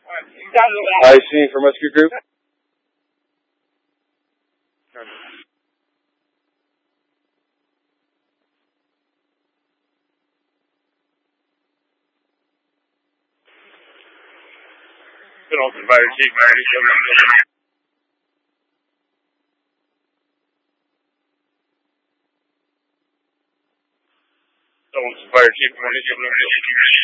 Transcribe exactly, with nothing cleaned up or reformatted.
I see from rescue group. Good old fire chief, Mary. Fire chief, Mary.